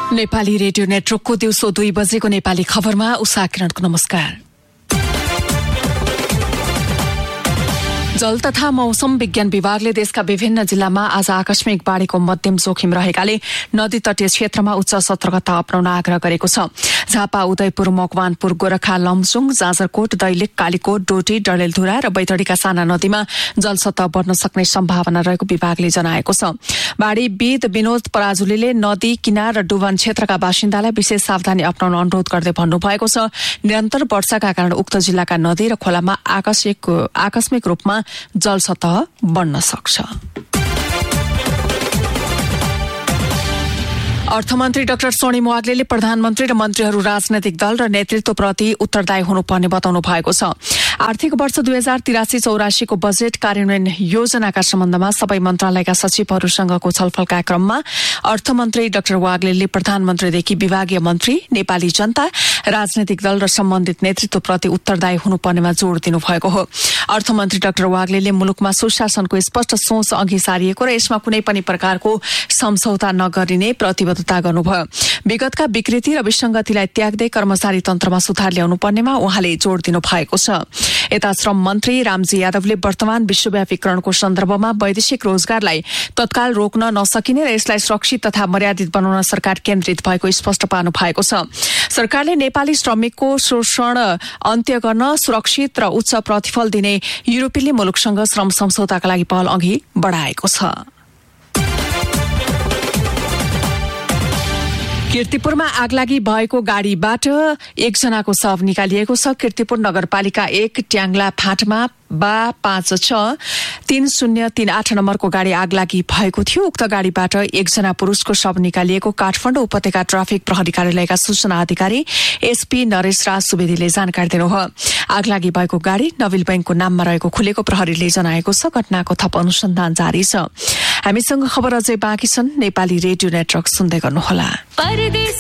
Nepali radio नेटवर्कको दिउँसो 2 बजेको नेपाली खबरमा उषा किरणको नमस्कार। जल तथा मौसम विज्ञान विभागले देशका विभिन्न जिल्लामा आज आकस्मिक बाढीको मध्यम जोखिम रहेकाले नदी तटीय क्षेत्रमा उच्च सतर्कता अपनाउन आग्रह गरेको छ। झापा, उदयपुर, मकवानपुर, गोरखा, लमजुङ, जाजरकोट, दैलेख, कालीकोट, डोटी, डडेलधुरा र बैतडीका साना नदीमा जलसतह बढ्न सक्ने सम्भावना रहेको विभागले जनाएको छ। बाढीविद विनोद पराजुलीले नदी किनार र डुबान क्षेत्रका बासिन्दालाई विशेष सावधानी अपनाउन अनुरोध गर्दै भन्नुभएको छ। निरन्तर वर्षाका कारण उक्त जिल्लाका नदी र खोलामा आकस्मिक रूपमा जलसतह बढ्न सक्छ। अर्थमन्त्री डाक्टर स्वर्णिम वाग्लेले प्रधानमन्त्री र मन्त्रीहरू राजनैतिक दल र नेतृत्वप्रति उत्तरदायी हुनुपर्ने बताउनु भएको छ। आर्थिक वर्ष 2083-84 को बजेट कार्यान्वयन योजनाका सम्बन्धमा सबै मन्त्रालयका सचिवहरूसँगको छलफलका क्रममा अर्थमन्त्री डाक्टर वाग्लेले प्रधानमन्त्रीदेखि विभागीय मन्त्री, नेपाली जनता, राजनैतिक दल र सम्बन्धित नेतृत्वप्रति उत्तरदायी हुनुपर्नेमा जोड़ दिनुभएको हो। अर्थमन्त्री डाक्टर वाग्लेले मुलुकमा सुशासनको स्पष्ट सोच अघि सारिएको र यसमा कुनै पनि प्रकारको सम्झौता नगरिने प्रतिबद्धता गर्नुभयो। विगतका विकृति र विसंगतिलाई त्याग्दै कर्मचारी तन्त्रमा सुधार ल्याउनु पर्नेमा उहाँले जोड़ दिनु भएको छ। यता श्रम मन्त्री रामजी यादवले वर्तमान विश्वव्यापीकरणको सन्दर्भमा वैदेशिक रोजगारलाई तत्काल रोक्न नसकिने र यसलाई सुरक्षित तथा मर्यादित बनाउन सरकार केन्द्रित भएको स्पष्ट पार्नु भएको छ। सरकारले नेपाली श्रमिकको शोषण अन्त्य गर्न सुरक्षित र उच्च प्रतिफल दिने युरोपेली मुलुकसँग श्रम सम्झौताका लागि पहल अघि बढाएको छ। कीर्तिपुरमा आगलागी भएको गाडीबाट एकजनाको शव निकालिएको छ। कीर्तिपुर नगरपालिका 1 ट्याङ्ला फाँटमा बा503038 नम्बरको गाडी आगलागी भएको थियो। उक्त गाडीबाट एकजना पुरुषको शव निकालिएको काठमाडौँ उपत्यका ट्राफिक प्रहरी कार्यालयका सूचना अधिकारी एसपी नरेश राज सुवेदीले जानकारी दिनुभयो। आगलागी भएको गाडी नविल बैंकको नाममा रहेको खुलेको प्रहरीले जनाएको छ। घटनाको थप अनुसन्धान जारी छ। हामीसँग खबर अझै बाँकी छन्। नेपाली रेडियो नेटवर्क सुन्दै गर्नुहोला।